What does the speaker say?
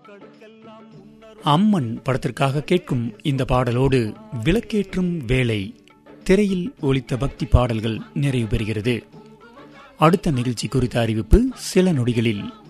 அம்மன் படத்திற்காக கேட்கும் இந்த பாடலோடு விளக்கேற்றும் வேளை திரையில் ஒலித்த பக்தி பாடல்கள் நிறைவு பெறுகிறது. அடுத்த நிகழ்ச்சி குறித்த அறிவிப்பு சில நொடிகளில்.